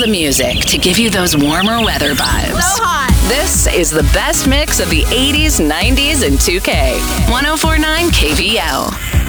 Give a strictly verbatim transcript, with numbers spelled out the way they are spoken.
the music to give you those warmer weather vibes. So hot. This is the best mix of the eighties, nineties, and two K. one oh four point nine K V L.